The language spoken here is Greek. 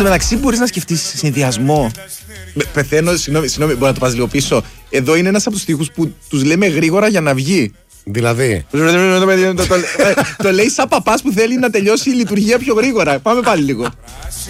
τω μεταξύ μπορείς να σκεφτείς συνδυασμό. Πεθαίνω, συγγνώμη, μπορεί να το πας λίγο πίσω. Εδώ είναι ένας από τους στίχους που τους λέμε γρήγορα για να βγει. Δηλαδή. Το λέει σαν παπάς που θέλει να τελειώσει η λειτουργία πιο γρήγορα. Πάμε πάλι λίγο.